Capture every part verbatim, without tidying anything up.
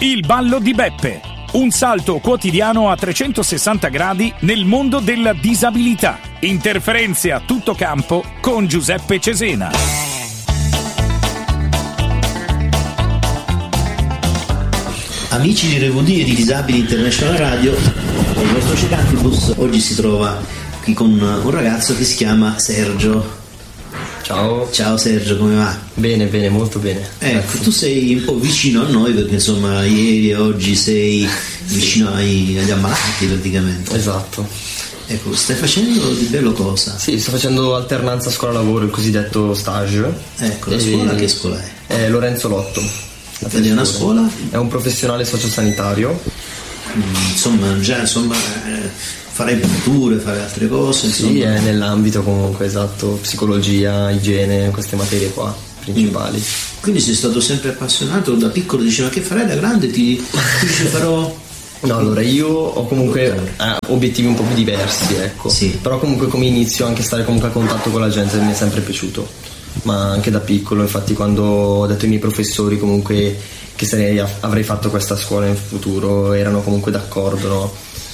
Il ballo di Beppe, un salto quotidiano a trecentosessanta gradi nel mondo della disabilità. Interferenze a tutto campo con Giuseppe Cesena. Amici di RevoD e di Disabili International Radio, il nostro Cecantibus oggi si trova qui con un ragazzo che si chiama Sergio. Ciao. Ciao Sergio, come va? Bene, bene, molto bene. Ecco, Grazie. tu sei un po' vicino a noi perché insomma ieri e oggi sei vicino ai, agli ammalati praticamente. Esatto. Ecco, stai facendo di bello cosa? Sì, sto facendo alternanza scuola-lavoro, il cosiddetto stage. Ecco, la E- scuola che scuola è? È Lorenzo Lotto. Ed è una scuola? È un professionale sociosanitario. Mm, insomma, già insomma eh, farai pitture, fare altre cose, insomma. Sì, è nell'ambito comunque, esatto, psicologia, igiene, queste materie qua principali. Quindi sei stato sempre appassionato, da piccolo diceva che farai da grande, ti, ti dice farò... No, allora io ho comunque eh, obiettivi un po' più diversi, ecco. Sì. Però comunque come inizio anche stare comunque a contatto con la gente mi è sempre piaciuto. Ma anche da piccolo, infatti quando ho detto ai miei professori comunque che sarei, avrei fatto questa scuola in futuro, erano comunque d'accordo, no?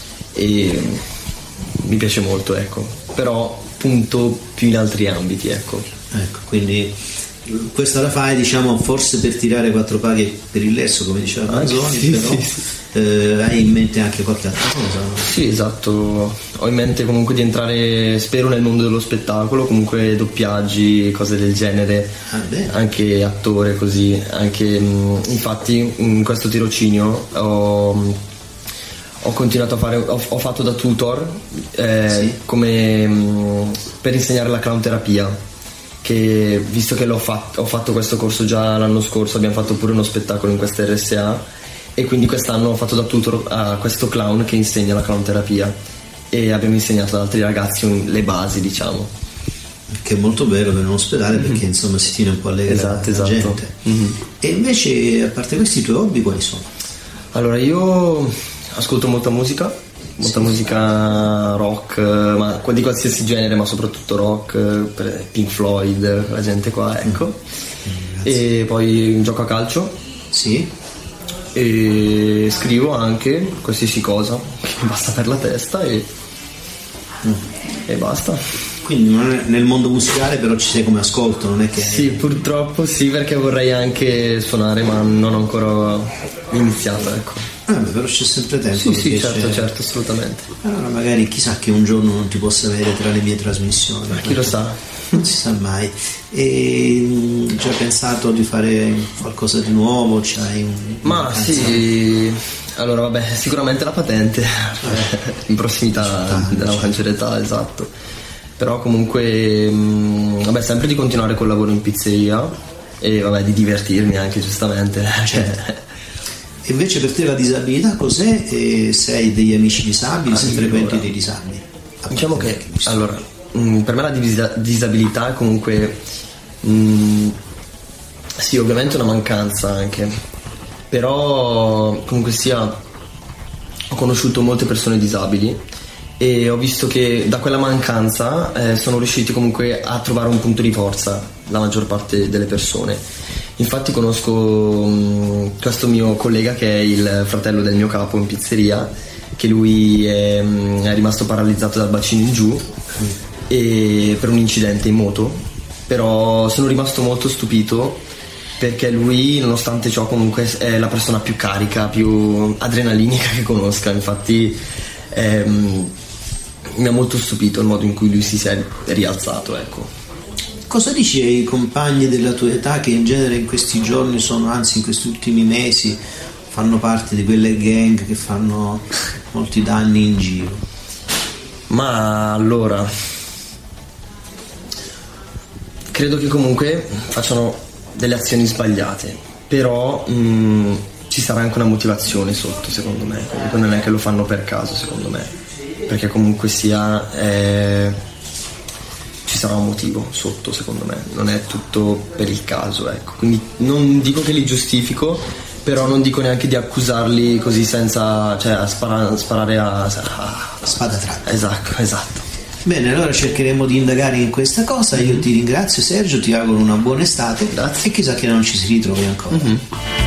E mi piace molto, ecco. Però punto più in altri ambiti, ecco. Ecco, quindi questa la fai diciamo forse per tirare quattro paghe per il lesso, come diceva Manzoni, sì, però sì, sì. Eh, hai in mente anche qualche altra cosa? No? Sì, esatto. Ho in mente comunque di entrare, spero, nel mondo dello spettacolo, comunque doppiaggi, cose del genere, Ah, bene. anche attore così. Anche, mh, infatti in questo tirocinio ho, ho continuato a fare, ho, ho fatto da tutor eh, Sì. come mh, per insegnare la clown terapia. Che visto che l'ho fatto, ho fatto questo corso già l'anno scorso, abbiamo fatto pure uno spettacolo in questa R S A e quindi quest'anno ho fatto da tutor a questo clown che insegna la clown terapia e abbiamo insegnato ad altri ragazzi le basi, diciamo. Che è molto bello per un ospedale perché Mm-hmm. insomma si tiene un po' allegra Esatto, la esatto. gente. Mm-hmm. E invece a parte questi i tuoi hobby quali sono? Allora io ascolto molta musica, molta Sì. musica rock, ma di qualsiasi genere, ma soprattutto rock, per Pink Floyd, la gente qua, ecco. Grazie. E poi gioco a calcio. Sì? E scrivo anche qualsiasi cosa che mi basta per la testa e, Mm. e basta. Quindi non è- nel mondo musicale però ci sei come ascolto, non è che... Sì, purtroppo sì, perché vorrei anche suonare, ma non ho ancora iniziato, ecco. Ah, beh, però c'è sempre tempo. Sì, sì, perché certo, c'è- certo, assolutamente. Allora magari chissà che un giorno non ti possa avere tra le mie trasmissioni. Ma chi lo sa? Non si sa mai. E mh, già pensato di fare qualcosa di nuovo? C'hai un, Ma una canzone? sì, allora vabbè, sicuramente la patente in prossimità della maggiore età, esatto. Però comunque, mh, vabbè, sempre di continuare col lavoro in pizzeria e vabbè, di divertirmi anche, giustamente. Certo. E invece per te la disabilità cos'è? E sei degli amici disabili? Se Allora, frequenti dei disabili? A Diciamo parte che, questo. allora, mh, per me la divisa- disabilità è comunque, mh, sì, ovviamente una mancanza anche, però comunque sia, ho conosciuto molte persone disabili e ho visto che da quella mancanza eh, sono riusciti comunque a trovare un punto di forza la maggior parte delle persone. Infatti conosco mh, questo mio collega che è il fratello del mio capo in pizzeria, che lui è, mh, è rimasto paralizzato dal bacino in giù e per un incidente in moto, però sono rimasto molto stupito perché lui nonostante ciò comunque è la persona più carica, più adrenalinica che conosca. Infatti ehm, mi ha molto stupito il modo in cui lui si è rialzato, ecco. Cosa dici ai compagni della tua età che in genere in questi giorni sono, anzi in questi ultimi mesi, fanno parte di quelle gang che fanno molti danni in giro? Ma allora, credo che comunque facciano delle azioni sbagliate, però mh, ci sarà anche una motivazione sotto, secondo me. Comunque non è che lo fanno per caso, secondo me, perché comunque sia eh, ci sarà un motivo sotto, secondo me, non è tutto per il caso, ecco. Quindi non dico che li giustifico, però non dico neanche di accusarli così senza, cioè a spara- sparare a, a Spada tratta. esatto, esatto. Bene, allora cercheremo di indagare in questa cosa. Io ti ringrazio Sergio, ti auguro una buona estate. Grazie. E chissà che non ci si ritrovi ancora. Mm-hmm.